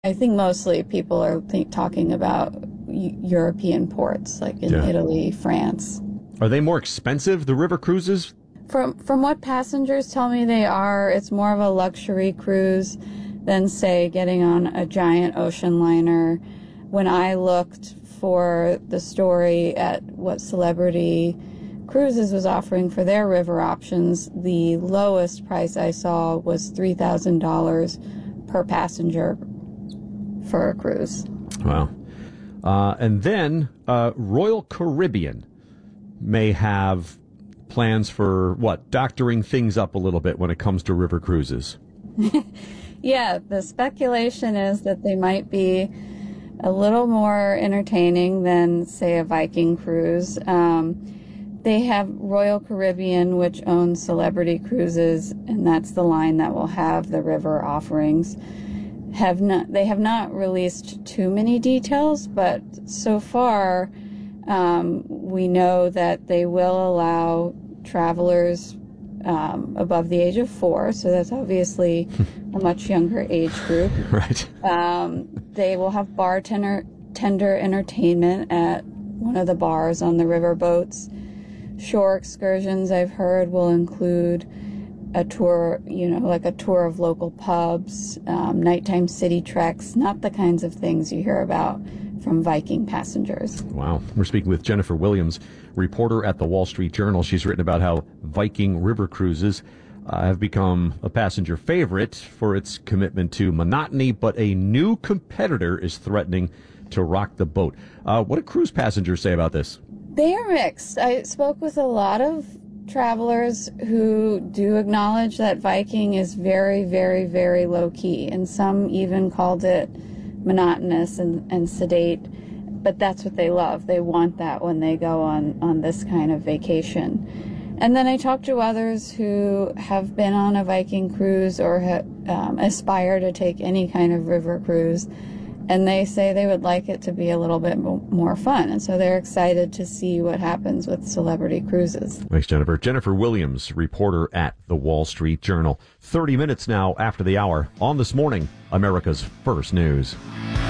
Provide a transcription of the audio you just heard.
I think mostly people are talking about European ports, like in Italy, France. Are they more expensive, the river cruises? From what passengers tell me they are, it's more of a luxury cruise than, say, getting on a giant ocean liner. When I looked for the story at what Celebrity Cruises was offering for their river options, the lowest price I saw was $3,000 per passenger for a cruise. Wow. And then Royal Caribbean may have plans for, doctoring things up a little bit when it comes to river cruises. Yeah, the speculation is that they might be a little more entertaining than, say, a Viking cruise. They have Royal Caribbean, which owns Celebrity Cruises, and that's the line that will have the river offerings. They have not released too many details, but so far we know that they will allow travelers above the age of 4, so that's obviously a much younger age group. Right. They will have bartender entertainment at one of the bars on the river boats. Shore excursions, I've heard, will include a tour, like a tour of local pubs, nighttime city treks, not the kinds of things you hear about from Viking passengers. Wow. We're speaking with Jennifer Williams, reporter at the Wall Street Journal. She's written about how Viking river cruises have become a passenger favorite for its commitment to monotony, but a new competitor is threatening to rock the boat. What do cruise passengers say about this? They are mixed. I spoke with a lot of travelers who do acknowledge that Viking is very, very, very low-key, and some even called it monotonous and sedate, but that's what they love. They want that when they go on this kind of vacation. And then I talked to others who have been on a Viking cruise or aspire to take any kind of river cruise, and they say they would like it to be a little bit more fun. And so they're excited to see what happens with Celebrity Cruises. Thanks, Jennifer. Jennifer Williams, reporter at the Wall Street Journal. 30 minutes now after the hour on This Morning, America's First News.